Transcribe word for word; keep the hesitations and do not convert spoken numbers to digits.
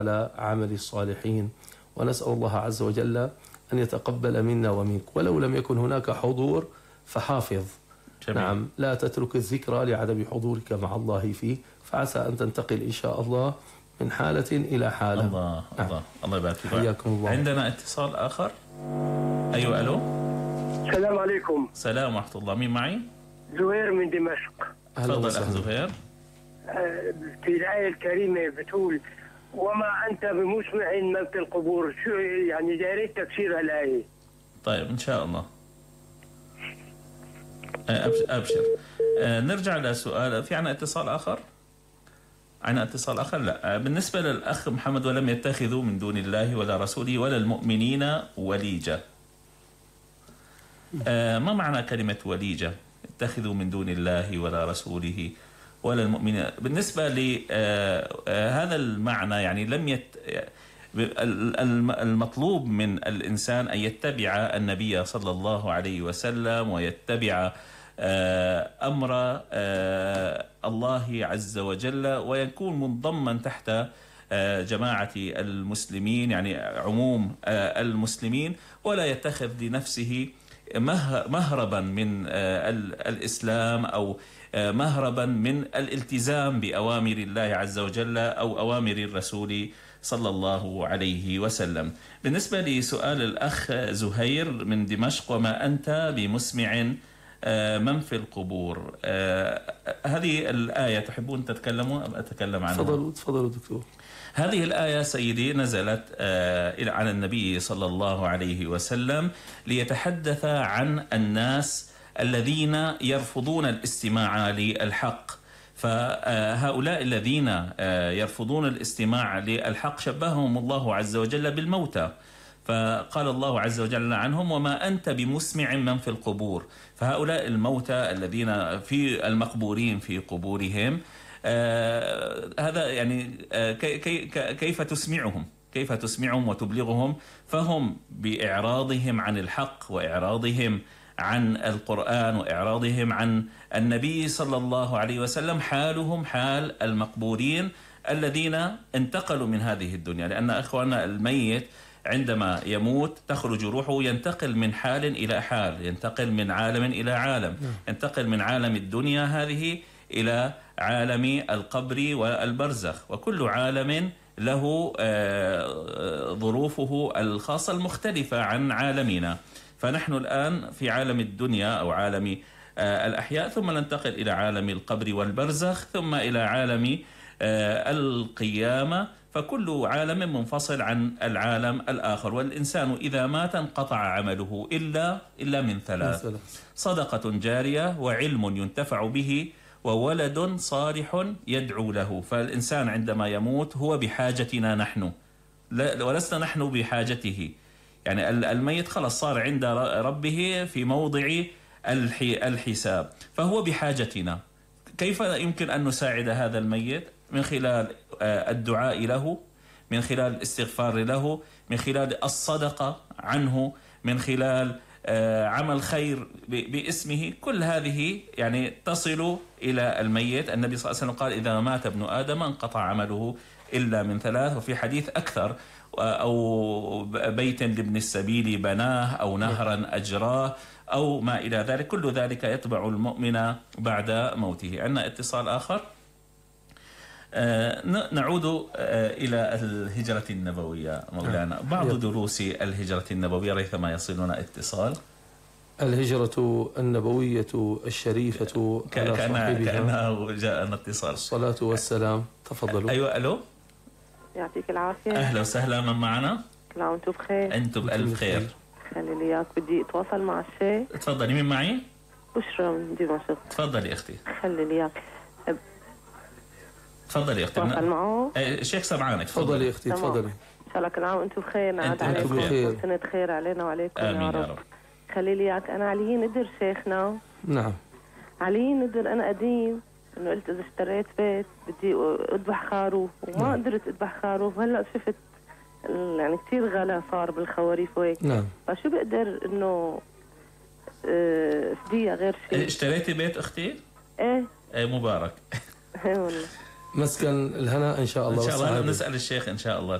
على عمل الصالحين، ونسأل الله عز وجل أن يتقبل منا ومنك. ولو لم يكن هناك حضور فحافظ. جميل. نعم، لا تترك الذكرى لعدم حضورك مع الله فيه، فعسى أن تنتقل إن شاء الله من حالة إلى حالة. الله نعم. الله الله يبارك فيك. حياكم الله. عندنا اتصال آخر. أيوة، ألو. السلام عليكم. السلام ورحمة الله. مين معي؟ زهير من دمشق. تفضل أخ زهير. في الآية الكريمة بتقول وما أنت بمسمع من في القبور، شو يعني؟ يا ريت تفسير الآية. طيب إن شاء الله. أبشر. نرجع لسؤال. في عنا اتصال آخر؟ عنا اتصال آخر؟ لا. بالنسبة للأخ محمد، ولم يتخذوا من دون الله ولا رسوله ولا المؤمنين وليجة. ما معنى كلمة وليجة؟ اتخذوا من دون الله ولا رسوله ولا المؤمنين. بالنسبة لهذا المعنى يعني لم يت... المطلوب من الإنسان أن يتبع النبي صلى الله عليه وسلم ويتبع أمر الله عز وجل، ويكون منضما تحت جماعة المسلمين، يعني عموم المسلمين، ولا يتخذ لنفسه مهربا من الإسلام أو مهربا من الالتزام بأوامر الله عز وجل أو أوامر الرسول صلى الله عليه وسلم. بالنسبة لسؤال الأخ زهير من دمشق، وما أنت بمسمع من في القبور، هذه الآية تحبون تتكلموا أم أتكلم عنها؟ تفضلوا تفضلوا دكتور. هذه الآية سيدي نزلت على النبي صلى الله عليه وسلم ليتحدث عن الناس الذين يرفضون الاستماع للحق. فهؤلاء الذين يرفضون الاستماع للحق شبههم الله عز وجل بالموتى، فقال الله عز وجل عنهم وما أنت بمسمع من في القبور. فهؤلاء الموتى الذين في المقبورين في قبورهم، آه هذا يعني آه كي كي كيف تسمعهم كيف تسمعهم وتبلغهم؟ فهم بإعراضهم عن الحق وإعراضهم عن القرآن وإعراضهم عن النبي صلى الله عليه وسلم حالهم حال المقبورين الذين انتقلوا من هذه الدنيا. لأن أخوانا الميت عندما يموت تخرج روحه، ينتقل من حال إلى حال، ينتقل من عالم إلى عالم، ينتقل من عالم الدنيا هذه إلى عالم القبر والبرزخ، وكل عالم له ظروفه الخاصة المختلفة عن عالمنا. فنحن الآن في عالم الدنيا أو عالم الأحياء، ثم ننتقل إلى عالم القبر والبرزخ، ثم إلى عالم القيامة. فكل عالم منفصل عن العالم الآخر. والإنسان إذا مات انقطع عمله إلا إلا من ثلاث: صدقة جارية، وعلم ينتفع به، وولد صالح يدعو له. فالإنسان عندما يموت هو بحاجتنا نحن، ولسنا نحن بحاجته. يعني الميت خلص صار عند ربه في موضع الحساب، فهو بحاجتنا. كيف يمكن أن نساعد هذا الميت؟ من خلال الدعاء له، من خلال الاستغفار له، من خلال الصدقة عنه، من خلال عمل خير باسمه. كل هذه يعني تصل إلى الميت. النبي صلى الله عليه وسلم قال إذا مات ابن آدم انقطع عمله إلا من ثلاث، وفي حديث أكثر: أو بيت لابن السبيل بناه، أو نهرا أجراه، أو ما إلى ذلك. كل ذلك يتبع المؤمن بعد موته. عندنا اتصال آخر. آه نعود آه إلى الهجرة النبوية مولانا. بعض دروس الهجرة النبوية ريثما يصلنا اتصال. الهجرة النبوية الشريفة على صاحبها كأنه جاءنا اتصال. الصلاة والسلام. تفضلوا. أيوة، ألو. يعطيك العافية. أهلا وسهلا، من معنا؟ كل عام وانتم بخير. أنتم بألف خير. خلي لي إياك، بدي أتواصل مع الشيخ. تفضلي. مين معي؟ بشرى من دمشق. تفضلي أختي. خلي لي إياك. تفضلي أختي. تواصل معه. الشيخ سمعانك. تفضلي أختي تفضلي. إن شاء الله كل عام وانتم بخير. نعاد عليكم سنة خير علينا وعليكم يا رب. رب. خلي لي إياك، أنا علي ندر شيخنا. نعم. علي ندر أنا قديم إنه قلت إذا اشتريت بيت بدي أذبح خروف، وما نعم. قدرت أذبح خروف. هلا شفت يعني كثير غلا صار بالخواريف وهيك. نعم. فشو بقدر إنه فدية غير شيء؟ اشتريتي بيت أختي؟ إيه. إيه مبارك. إيه والله. مسكن الهنا إن شاء الله. إن شاء الله نسأل الشيخ إن شاء الله